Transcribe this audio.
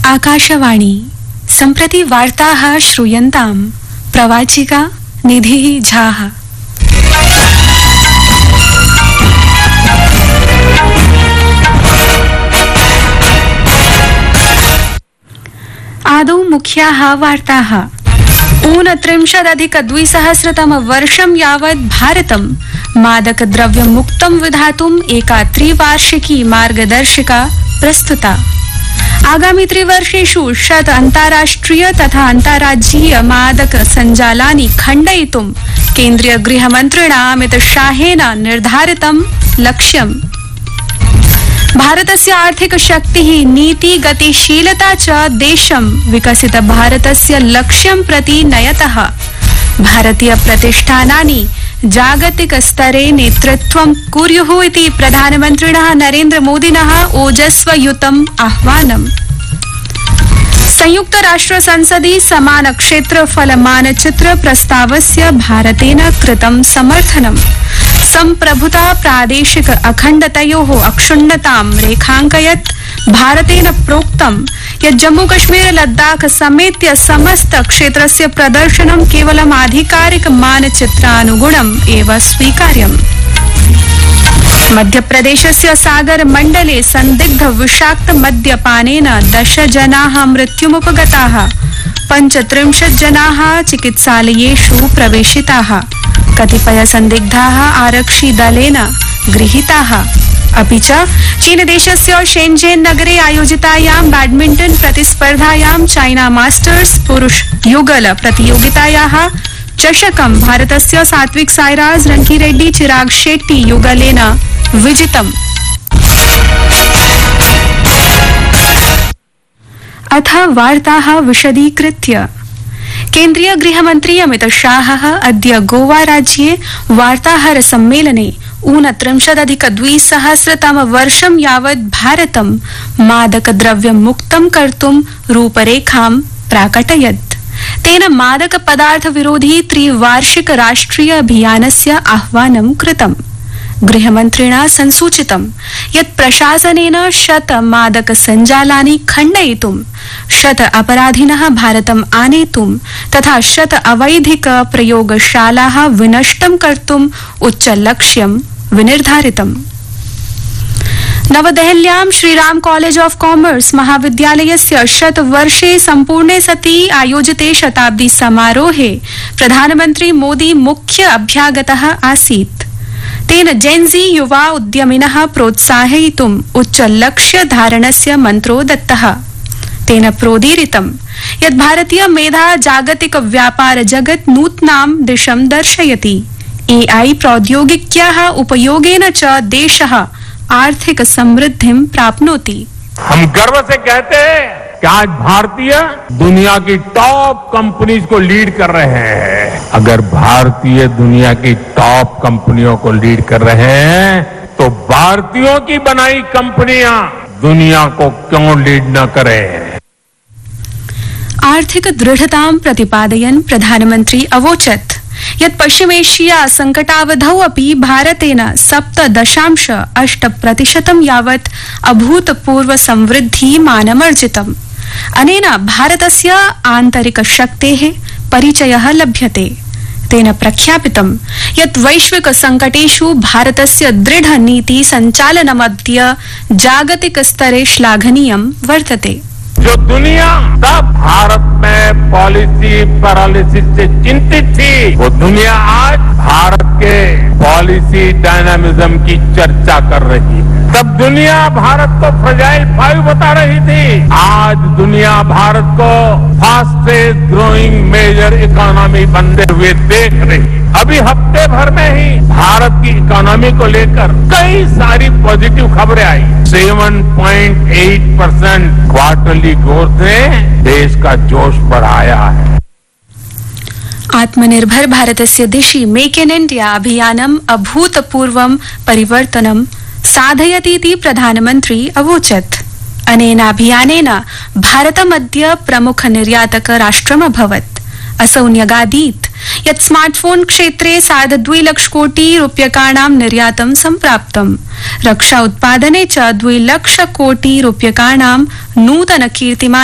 आकाशवाणी सम्प्रति वार्ताः श्रूयन्ताम् प्रवाचिका निधिः झाः। आदौ मुख्याः वार्ताः। 29-2000 यावत् भारतं मादकद्रव्यमुक्तं विधातुम् एका त्रिवार्षिकी मार्गदर्शिका प्रस्तुता। आगामि त्रिवर्षेषु 100 अन्ताराष्ट्रिय तथा अन्ताराज्यीय मादक सञ्जालानि खण्डयितुं केन्द्रीय गृहमन्त्रिणा अमित शाहेन निर्धारितं लक्ष्यम्। भारतस्य आर्थिक शक्तिः नीति गतिशीलता च देशं विकसित भारतस्य लक्ष्यं प्रति नयतः। भारतीय प्रतिष्ठानानि जागतिक स्तरे नेतृत्वं कुर्युः इति प्रधानमन्त्रिणः नरेन्द्र मोदिनः ओजस्वयुतम् आह्वानम्। संयुक्त राष्ट्र संसदि समान क्षेत्रफल मानचित्र प्रस्तावस्य भारतेन कृतं समर्थनम्। सम्प्रभुता प्रादेशिक अखण्डतयोः अक्षुण्णतां रेखाङ्कयत् भारतेन प्रोक्तं यत् जम्मूकश्मीर लद्दाख समेत्य समस्त क्षेत्रस्य प्रदर्शनं केवलम् आधिकारिक मानचित्रानुगुणम् एव स्वीकार्यम्। मध्यप्रदेशस्य सागर मण्डले सन्दिग्ध विषाक्त मद्यपानेन 10 जनाः मृत्युमुपगताः। 35 जनाः चिकित्सालयेषु प्रवेशिताः। कतिपय संदिग्धाः आरक्षि दलेन गृहीताः। अपि च चीनदेशस्य शेन्झेन नगरे आयोजितायां बैडमिंटन प्रतिस्पर्धायां चाइना मास्टर्स पुरुष युगल प्रतियोगितायाः चषकं भारतस्य सात्विक साईराज रंकीरेड्डी चिराग शेट्टी युगलेन विजितम्। अथ वार्ताः विशदीकृत्य। केन्द्रीय गृहमन्त्री अमित शाहः अद्य गोवा राज्ये वार्ताहर सम्मेलने 29-2000 यावत् भारतं मादकद्रव्यमुक्तं कर्तुं रूपरेखां प्राकटयत्। तेन मादक पदार्थ विरोधी त्रिवार्षिक राष्ट्रिय अभियानस्य आह्वानं कृतम्। गृहमन्त्रिणा संसूचितं यत् प्रशासनेन 100 मादक सञ्जालानि खण्डयितुं, 100 अपराधिनः भारतम् आनेतुं तथा 100 अवैधिक प्रयोगशालाः विनष्टं कर्तुम् उच्चलक्ष्यं विनिर्धारितम्। नवदेहल्यां श्रीराम कॉलेज ऑफ कॉमर्स महाविद्यालयस्य 100 वर्षे सम्पूर्णे सति आयोजिते शताब्दी समारोहे प्रधानमन्त्री मोदी मुख्य अभ्यागतः आसीत्। तेन जेन्जी युवा उद्यमिनः प्रोत्साहयितुम् उच्चलक्ष्य धारणस्य मन्त्रो दत्तः। तेन प्रोदीरितं यत् भारतीय मेधा जागतिक व्यापार जगत् नूतनां दिशं दर्शयति। AI प्रौद्योगिक्याः उपयोगेन च देशः आर्थिक समृद्धिं प्राप्नोति। हम गर्व से कहते हैं कि आज भारतीय दुनिया की टॉप कंपनीज को लीड कर रहे हैं। अगर भारतीय दुनिया की टॉप कंपनियों को लीड कर रहे हैं तो भारतीयों की बनाई कंपनियां दुनिया को क्यों लीड न करें। आर्थिक दृढ़तां प्रतिपादयन् प्रधानमन्त्री अवोचत् यत् पश्चिमेशिया संकटावधौ अपि भारतेन 7.8% यावत् अभूतपूर्व समृद्धिमानमर्जितम्। अनेन भारतस्य आन्तरिक शक्तेः परिचयः लभ्यते। तेन प्रख्यापितं यत् वैश्विक संकटेषु भारतस्य दृढ़ नीति सञ्चालनमद्य जागतिक स्तरे श्लाघनीयं वर्तते। जो दुनिया तब भारत में पॉलिसी पैरालिसिस से चिंतित थी, वो दुनिया आज भारत के पॉलिसी डायनामिज्म की चर्चा कर रही है। तब दुनिया भारत को फ्रजाइल 5 बता रही थी, आज दुनिया भारत को फास्टेस्ट ग्रोइंग मेजर इकोनॉमी बनते हुए देख रही है। अभी हफ्ते भर में ही भारत की इकोनॉमी को लेकर कई सारी पॉजिटिव खबरें आई। 7.8% क्वार्टरली ग्रोथ ने देश का जोश बढ़ाया है। आत्मनिर्भर भारतस्य दिशि मेक इन इंडिया अभियानम् अभूतपूर्वं परिवर्तनं साधयतीति प्रधानमन्त्री अवोचत्। अनेन अभियानेन भारतमद्य प्रमुख निर्यातक राष्ट्रमभवत्। असौ न्यगादीत् यत् स्मार्टफोन क्षेत्रे 2.5 लाख कोटि रूप्यकाणां निर्यातं सम्प्राप्तम्। रक्षा उत्पादने च 2 लाख कोटि रूप्यकाणां नूतन कीर्तिमानं